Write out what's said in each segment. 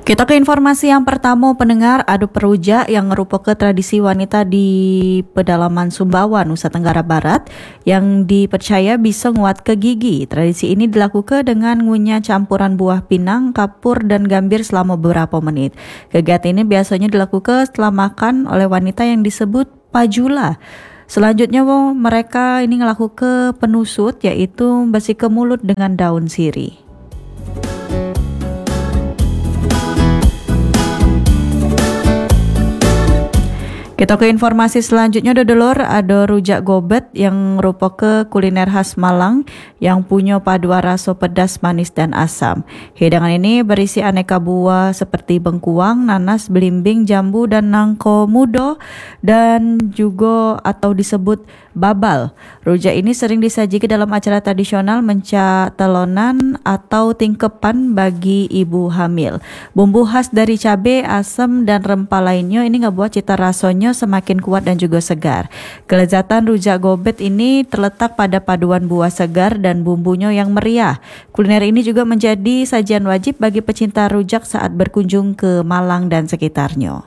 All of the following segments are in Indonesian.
Kita ke informasi yang pertama, pendengar. Adu perujak yang merupakan tradisi wanita di pedalaman Sumbawa, Nusa Tenggara Barat yang dipercaya bisa nguat ke gigi. Tradisi ini dilakukan dengan ngunyah campuran buah pinang, kapur, dan gambir selama beberapa menit. Kegiatan ini biasanya dilakukan setelah makan oleh wanita yang disebut pajula. Selanjutnya mereka ini ngelakukan penusut, yaitu bersihkan mulut dengan daun sirih. Kita ke informasi selanjutnya, dodolor. Ada rujak gobet yang merupakan kuliner khas Malang yang punya paduan rasa pedas, manis, dan asam. Hidangan ini berisi aneka buah seperti bengkuang, nanas, belimbing, jambu, dan nangko mudo, dan juga atau disebut babal. Rujak ini sering disajikan dalam acara tradisional mencak telonan atau tingkepan bagi ibu hamil. Bumbu khas dari cabai, asam, dan rempah lainnya ini ngebuat cita rasanya semakin kuat dan juga segar. Kelezatan rujak gobet ini terletak pada paduan buah segar dan bumbunya yang meriah. Kuliner ini juga menjadi sajian wajib bagi pecinta rujak saat berkunjung ke Malang dan sekitarnya.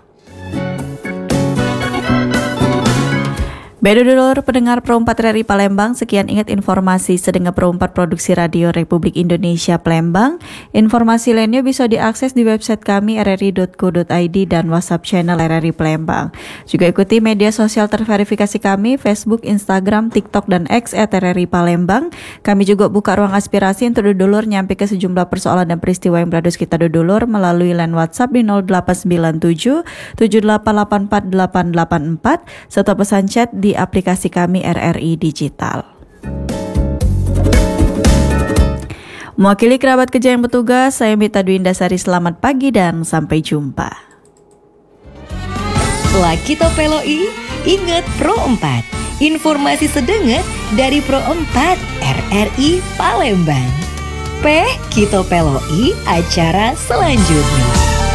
Bedodolor pendengar Pro 4 RRI Palembang, sekian ingat informasi sedengar Pro 4 Produksi Radio Republik Indonesia Palembang. Informasi lainnya bisa diakses di website kami rri.co.id dan WhatsApp channel RRI Palembang. Juga ikuti media sosial terverifikasi kami, Facebook, Instagram, TikTok, dan X @RRI Palembang. Kami juga buka ruang aspirasi untuk dodolor nyampe ke sejumlah persoalan dan peristiwa yang berada sekitar dodolor melalui line WhatsApp di 0897 7884 884 serta pesan chat di aplikasi kami RRI Digital. Mewakili kerabat kerja yang bertugas, saya Mita Dwindasari, selamat pagi dan sampai jumpa. Laki Topeloi, ingat Pro 4. Informasi sedenget dari Pro 4 RRI Palembang. Kita Peloi acara selanjutnya.